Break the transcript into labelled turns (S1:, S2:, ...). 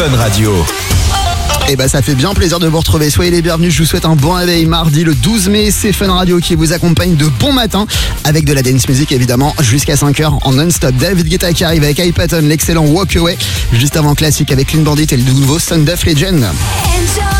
S1: Fun Radio.
S2: Et bah ça fait bien plaisir de vous retrouver. Soyez les bienvenus, je vous souhaite un bon réveil mardi le 12 mai. C'est Fun Radio qui vous accompagne de bon matin avec de la dance music évidemment jusqu'à 5h en non-stop. David Guetta qui arrive avec iPatton, l'excellent Walk Away. Juste avant classique avec Clean Bandit et le nouveau Son of Legend.